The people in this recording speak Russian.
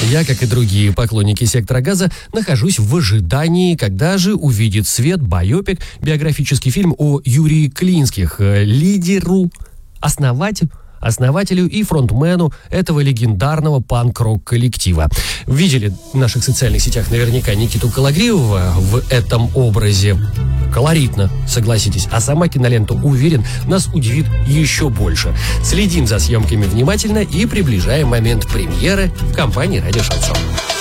Я, как и другие поклонники «Сектора газа», нахожусь в ожидании, когда же увидит свет байопик, биографический фильм о Юрии Клинских, лидеру, основателю и фронтмену этого легендарного панк-рок коллектива. Видели в наших социальных сетях наверняка Никиту Калагриева в этом образе. Колоритно, согласитесь. А сама кинолента, уверен, нас удивит еще больше. Следим за съемками внимательно и приближаем момент премьеры в компании «Радио Шансон».